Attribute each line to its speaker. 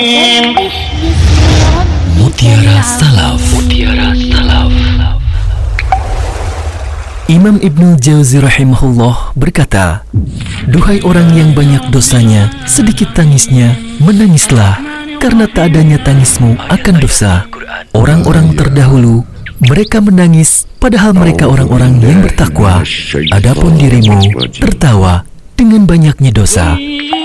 Speaker 1: Mutiara Salaf. Mutiara Salaf.
Speaker 2: Imam Ibnu Jauzi rahimahullah berkata, "Duhai orang yang banyak dosanya, sedikit tangisnya, menangislah, karena tak adanya tangismu akan dosa. Orang-orang terdahulu, mereka menangis, padahal mereka orang-orang yang bertakwa. Adapun dirimu tertawa dengan banyaknya dosa."